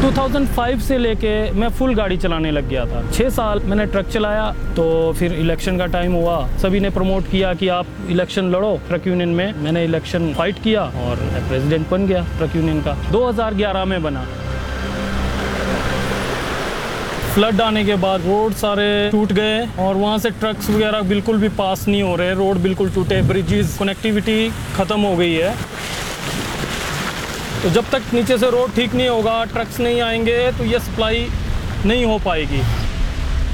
2005 से लेके मैं फुल गाड़ी चलाने लग गया था। 6 साल मैंने ट्रक चलाया, तो फिर इलेक्शन का टाइम हुआ, सभी ने प्रमोट किया कि आप इलेक्शन लड़ो ट्रक यूनियन में। मैंने इलेक्शन फाइट किया और प्रेसिडेंट बन गया ट्रक यूनियन का। 2011 में बना। फ्लड आने के बाद रोड सारे टूट गए और वहाँ से ट्रक्स वगैरह बिल्कुल भी पास नहीं हो रहे, रोड बिल्कुल टूटे, ब्रिजेस, कनेक्टिविटी ख़त्म हो गई है। तो जब तक नीचे से रोड ठीक नहीं होगा, ट्रक्स नहीं आएंगे, तो ये सप्लाई नहीं हो पाएगी।